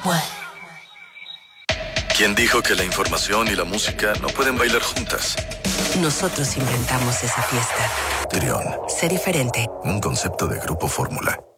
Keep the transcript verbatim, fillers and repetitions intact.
What? ¿Quién dijo que la información y la música no pueden bailar juntas? Nosotros inventamos esa fiesta. Trión. Sé diferente. Un concepto de Grupo Fórmula.